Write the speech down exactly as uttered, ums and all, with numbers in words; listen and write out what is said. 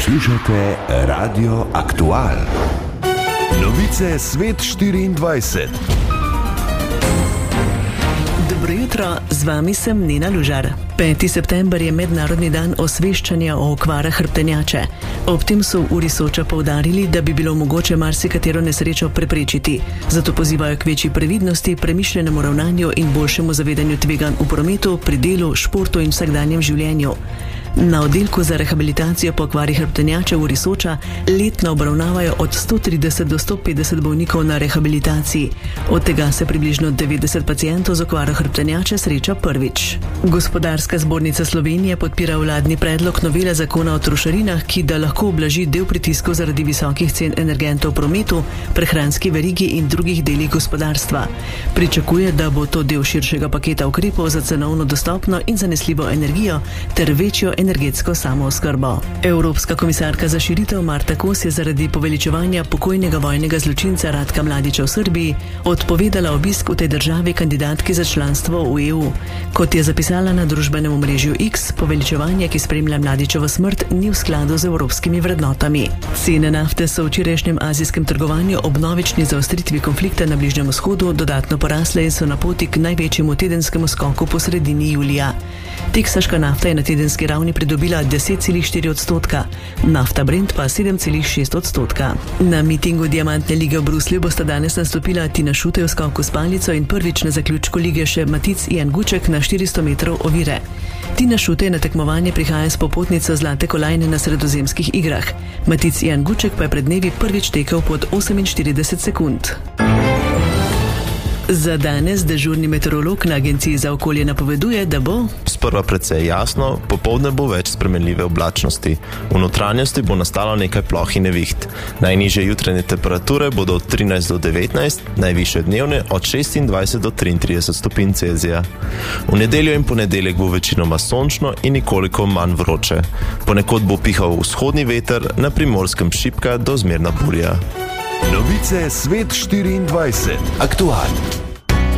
Poslušate Radio Aktual. Novice Svet štiriindvajset. Dobro jutro, z vami sem Nina Lužar. peti september je mednarodni dan osveščanja o okvarah hrbtenjače. Ob tem so v Uri Soča poudarili, da bi bilo mogoče marsikatero nesrečo preprečiti. Zato pozivajo k večji previdnosti, premišljenemu ravnanju in boljšemu zavedanju tveganj v prometu, pri delu, športu in vsakdanjem življenju. Na oddelku za rehabilitacijo po okvarih hrbtenjače v Uri Soča letno obravnavajo od sto trideset do sto petdeset bolnikov na rehabilitaciji. Od tega se približno devetdeset pacientov z okvaro hrbtenjače sreča prvič. Gospodarska zbornica Slovenije podpira vladni predlog novele zakona o trošarinah, ki da lahko ublaži del pritiskov zaradi visokih cen energentov v prometu, prehranski verigi in drugih delih gospodarstva. Pričakuje, da bo to del širšega paketa ukrepov za cenovno dostopno in zanesljivo energijo ter večjo energetsko samooskrbo. Evropska komisarka za širitev Marta Kos je zaradi poveličevanja pokojnega vojnega zločinca Ratka Mladića v Srbiji odpovedala obisk v tej državi kandidatki za članstvo v E U. Kot je zapisala na družbenem omrežju X, poveličevanje, ki spremlja Mladićevo smrt, ni v skladu z evropskimi vrednotami. Cene nafte so v včerajšnjem azijskem trgovanju ob novični zaostritvi konflikta na Bližnjem vzhodu dodatno porasle in so na poti k največjemu tedenskemu skoku po sredini julija. Teksaška nafta je na tedenski ravni pridobila deset celih štiri odstotka, nafta Brent pa sedem celih šest odstotka. Na mitingu Diamantne lige v Bruslju bosta danes nastopila Tina Šutej v skoku s palico in prvič na zaključku lige še Matic Jan Guček na štiristo metrov ovire. Tina Šutej na tekmovanje prihaja s popotnico zlate kolajne na sredozemskih igrah. Matic Jan Guček pa je pred dnevi prvič tekel pod oseminštirideset sekund. Za danes dežurni meteorolog na Agenciji za okolje napoveduje, da bo sprva precej jasno, popoldne bo več spremenljive oblačnosti. V notranjosti bo nastalo nekaj ploh in neviht. Najnižje jutranje temperature bodo od trinajst do devetnajst, najvišje dnevne od šestindvajset do triintrideset stopinj Celzija. V nedeljo in ponedeljek bo večinoma sončno in nekoliko manj vroče. Ponekod bo pihal vzhodni veter, na Primorskem šibka do zmerna burja. Novice Svet štiriindvajset. Aktual.